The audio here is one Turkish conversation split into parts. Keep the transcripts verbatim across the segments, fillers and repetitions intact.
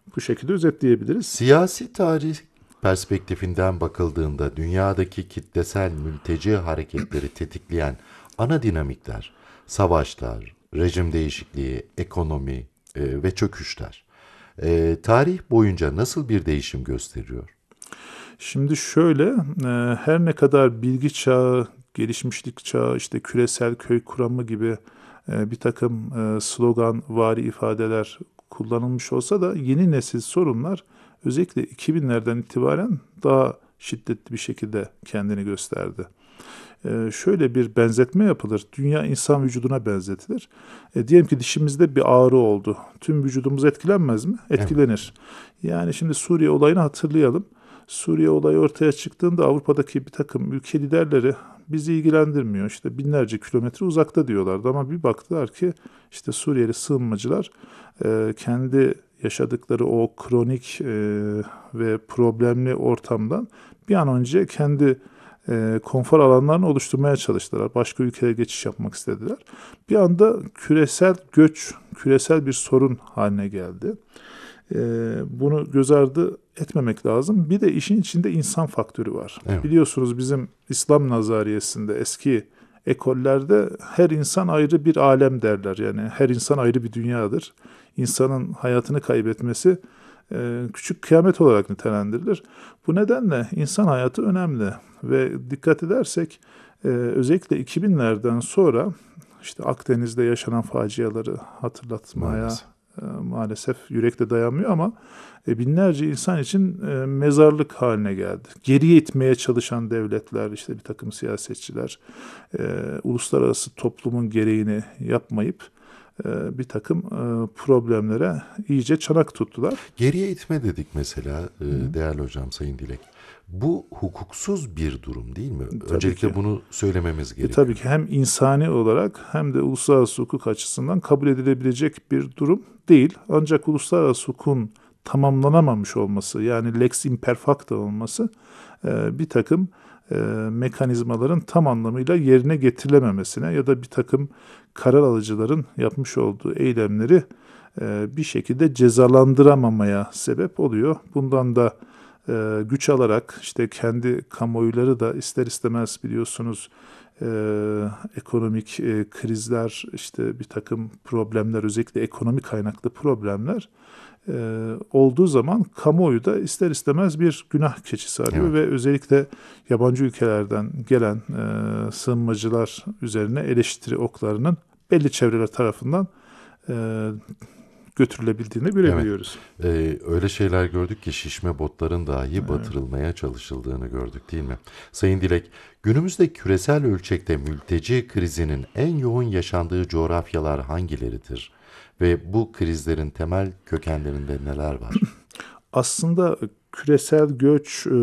Bu şekilde özetleyebiliriz. Siyasi tarih perspektifinden bakıldığında dünyadaki kitlesel mülteci hareketleri tetikleyen ana dinamikler, savaşlar, rejim değişikliği, ekonomi e, ve çöküşler. E, tarih boyunca nasıl bir değişim gösteriyor? Şimdi şöyle, e, her ne kadar bilgi çağı, gelişmişlik çağı, işte küresel köy kuramı gibi e, bir takım e, sloganvari ifadeler kullanılmış olsa da yeni nesil sorunlar özellikle iki binlerden itibaren daha şiddetli bir şekilde kendini gösterdi. E, şöyle bir benzetme yapılır. Dünya insan vücuduna benzetilir. E, diyelim ki dişimizde bir ağrı oldu. Tüm vücudumuz etkilenmez mi? Evet, Etkilenir. Yani şimdi Suriye olayını hatırlayalım. Suriye olayı ortaya çıktığında Avrupa'daki bir takım ülke liderleri bizi ilgilendirmiyor. İşte binlerce kilometre uzakta diyorlardı ama bir baktılar ki işte Suriyeli sığınmacılar e, kendi yaşadıkları o kronik e, ve problemli ortamdan bir an önce kendi e, konfor alanlarını oluşturmaya çalıştılar. Başka ülkelere geçiş yapmak istediler. Bir anda küresel göç, küresel bir sorun haline geldi. E, bunu göz ardı etmemek lazım. Bir de işin içinde insan faktörü var. evet, Biliyorsunuz bizim İslam nazariyesinde eski ekollerde her insan ayrı bir alem derler. Yani her insan ayrı bir dünyadır. İnsanın hayatını kaybetmesi e, küçük kıyamet olarak nitelendirilir. Bu nedenle insan hayatı önemli ve dikkat edersek e, özellikle iki binlerden sonra işte Akdeniz'de yaşanan faciaları hatırlatmaya maalesef. e, maalesef yürekte dayanmıyor ama e, binlerce insan için e, mezarlık haline geldi. Geriye itmeye çalışan devletler, işte bir takım siyasetçiler, e, uluslararası toplumun gereğini yapmayıp e, bir takım e, problemlere iyice çanak tuttular. Geriye itme dedik mesela e, Hı. değerli hocam Sayın Dilek. Bu hukuksuz bir durum değil mi? Tabii ki. Öncelikle bunu söylememiz E, tabii gerekiyor. ki hem insani olarak hem de uluslararası hukuk açısından kabul edilebilecek bir durum değil. Ancak uluslararası hukukun tamamlanamamış olması, yani lex imperfecta olması e, bir takım e, mekanizmaların tam anlamıyla yerine getirilememesine ya da bir takım karar alıcıların yapmış olduğu eylemleri e, bir şekilde cezalandıramamaya sebep oluyor. Bundan da e, güç alarak işte kendi kamuoyları da ister istemez biliyorsunuz e, ekonomik e, krizler, işte bir takım problemler, özellikle ekonomik kaynaklı problemler e, olduğu zaman kamuoyu da ister istemez bir günah keçisi arıyor Evet. ve özellikle yabancı ülkelerden gelen e, sığınmacılar üzerine eleştiri oklarının belli çevreler tarafından e, götürülebildiğini Evet. görebiliyoruz. Ee, öyle şeyler gördük ki şişme botların dahi Evet. batırılmaya çalışıldığını gördük değil mi? Sayın Dilek, günümüzde küresel ölçekte mülteci krizinin en yoğun yaşandığı coğrafyalar hangileridir? Ve bu krizlerin temel kökenlerinde neler var? Aslında küresel göç e,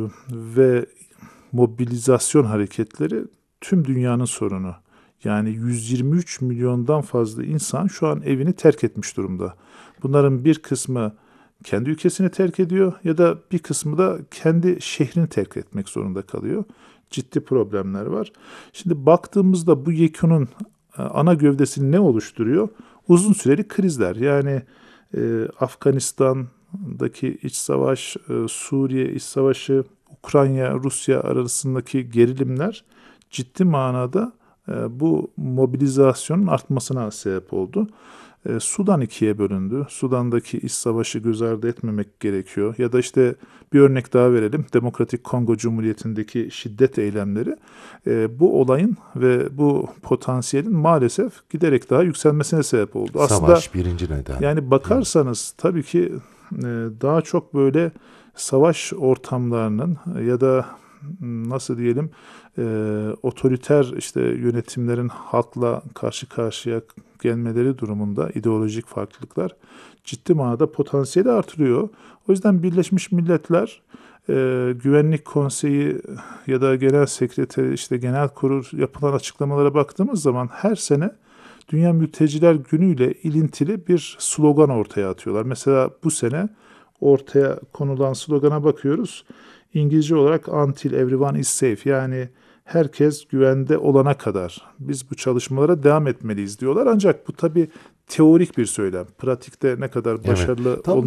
ve mobilizasyon hareketleri tüm dünyanın sorunu. Yani yüz yirmi üç milyondan fazla insan şu an evini terk etmiş durumda. Bunların bir kısmı kendi ülkesini terk ediyor ya da bir kısmı da kendi şehrini terk etmek zorunda kalıyor. Ciddi problemler var. Şimdi baktığımızda bu yekünün e, ana gövdesini ne oluşturuyor? Uzun süreli krizler. Yani e, Afganistan'daki iç savaş, e, Suriye iç savaşı, Ukrayna, Rusya arasındaki gerilimler ciddi manada e, bu mobilizasyonun artmasına sebep oldu. E, Sudan ikiye bölündü. Sudan'daki iç savaşı göz ardı etmemek gerekiyor. Ya da işte bir örnek daha verelim. Demokratik Kongo Cumhuriyeti'ndeki şiddet eylemleri e, bu olayın ve bu potansiyelin maalesef giderek daha yükselmesine sebep oldu. Aslında Savaş birinci neden, yani değil mi? bakarsanız tabii ki e, daha çok böyle savaş ortamlarının ya da m, nasıl diyelim e, otoriter işte yönetimlerin halkla karşı karşıya gelmeleri durumunda ideolojik farklılıklar ciddi manada potansiyeli artırıyor. O yüzden Birleşmiş Milletler e, Güvenlik Konseyi ya da Genel Sekreteri, işte Genel Kurul yapılan açıklamalara baktığımız zaman her sene Dünya Mülteciler Günü ile ilintili bir slogan ortaya atıyorlar. Mesela bu sene ortaya konulan slogana bakıyoruz. İngilizce olarak Until Everyone is Safe, yani herkes güvende olana kadar biz bu çalışmalara devam etmeliyiz diyorlar. Ancak bu tabii teorik bir söylem. Pratikte ne kadar Evet. başarılı Tam